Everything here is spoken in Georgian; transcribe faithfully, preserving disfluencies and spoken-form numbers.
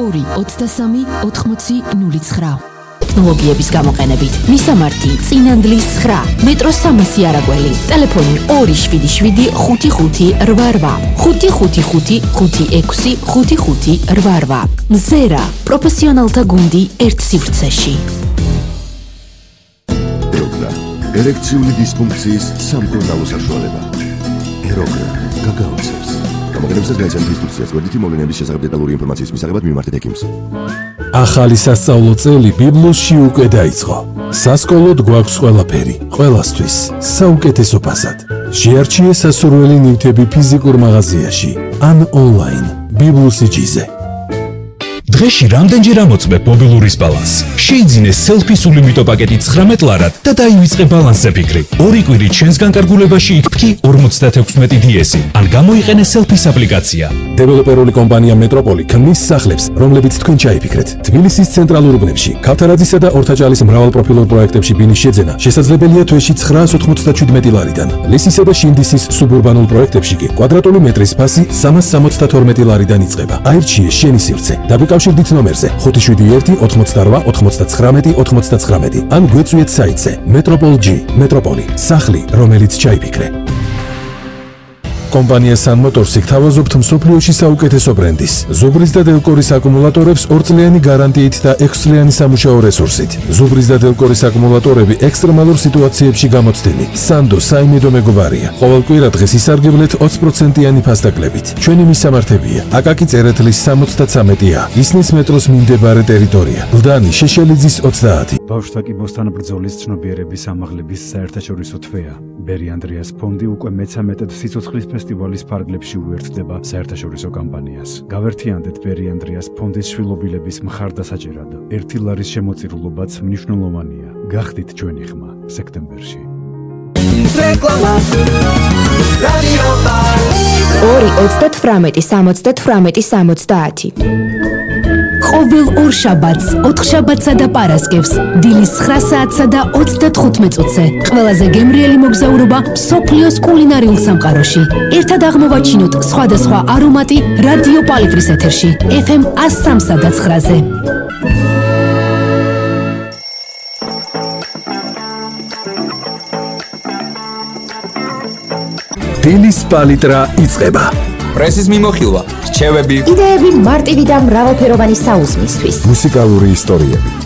ორი ოცდასამი ოთხმოცი ნული ცხრა. ტექნოლოგიების გამოყენებით მისამართი წინანდლის ცხრა მეტროს სამასი არაგველი ტელეფონი ორი შვიდი შვიდი ხუთი ხუთი რვა რვა ხუთი ხუთი ხუთი ხუთი ექვსი ხუთი ხუთი რვა რვა მზერა პროფესიონალთა გუნდი ერთ სივრცეში. ეროგრა ერექციული დისფუნქციის სამკურნალო საშუალება. ეროგრა გაგაოცებს. გამოგონებისას გაიცანით ინსტრუქციას გვერდითი მოვლენების შესახებ დეტალური ინფორმაციის მისაღებად მიმართეთ ექიმს. ახალი სასწავლო წელი ბიბლუსში უკვე დაიწყო. სასკოლოდ გვაქვს ყველაფერი, ყველასთვის, საუკეთესო ფასად. შეარჩიე სასურველი ნივთები ფიზიკურ მაღაზიაში ან ონლაინ ბიბლუსი ჯიზე. დღეში რამდენჯერ ამოწმებ მობილურის ბალანსს? შეიძინე სელფის ულიმიტო პაკეტი ცხრამეტ ლარად და დაივიწყე ბალანსზე ფიქრი. ორი კვირით შენს განკარგულებაში იქფქი ორმოცდაათექვსმეტი დიესი ან გამოიყენე სელფის აპლიკაცია. დეველოპერული კომპანია მეტროპოლი ქმნის სახლებს, რომლებიც თქვენ ჩაიფიქრეთ. თბილისის ცენტრალურ უბნებში, ქავთარაძისა და ორთაჭალის მრავალპროფილურ პროექტებში ბინის შეძენა შესაძლებელია თვეში ცხრაას ოთხმოცდაშვიდმეტი ლარიდან. ლისისა და შინდისის სუბურბანულ პროექტებში კი კვადრატული მეტრის ფასი სამას სამოცდათორმეტი ლარიდან იწყება. აირჩიე შენი სივრცე. დაბიკავშირდით ნომერზე ხუთი შვიდი ერთი ოთხმოცდარვა ოთხმოცდაცხრამეტი ოთხმოცდაცხრამეტი ან გვეწვიეთ საიტზე მეტროპოლ ჯი მეტროპოლი სახლი, რომელიც ჩაიფიქრე. კომპანია Sun Motors-ი გთავაზობთ მსოფლიოში საუკეთესო ბრენდის, ზუბრის და დელკორის აკუმულატორებს ორწლიანი გარანტიით და ექვსწლიანი სამუშაო რესურსით. ზუბრის და დელკორის აკუმულატორები ექსტრემალურ სიტუაციებში გამოცდილი. Sando საიმედო მეგობარია. ყოველ კვირა დღეს ისარგებლეთ ოცი პროცენტიანი ფასდაკლებით. ჩვენი მისამართებია: აკაკი წერეთლის სამოცდათვრამეტი ა, ისნის მეტროს მიმდებარე ტერიტორია, ლდანი შეშელიძის ოცდაათი. ბავშვთა კიბოსთან ბრძოლის ცნობიერების ამაღლების საერთაშორისო თვეა. ბერი ანდრეას ფონდი უკვე მეცამეტედ სიცოცხლის ფესტივალის ფარგლებში უერთდება საერთაშორისო კამპანიას. გავერთიანდეთ ბერი ანდრეას ფონდის შვილობილების მხარდასაჭერად. ერთი ლარის შემოწირულობაც მნიშვნელოვანია. გახდით ჩვენი ხმა სექტემბერში. ორი ოცდათვრამეტი სამოცდათვრამეტი სამოცდაათი. ყოველ ორ შაბათს, ოთხშაბათსა და პარასკევს, დილის ცხრა საათსა და ოცდათხუთმეტ წუთზე, ყველაზე გემრიელი მოგზაურობა მსოფლიოს კულინარიულ სამყაროში. ერთად აღმოვაჩინოთ სხვადასხვა არომატი რადიო პალიტრის ეთერში, ეფ ემ ას სამსა და ცხრაზე. დილის პალიტრა იწყება. პრესის მიმოხილვა, რჩევები, იდეები მარტივი და მრავალფეროვანი საუზმისთვის. მუსიკალური ისტორიები.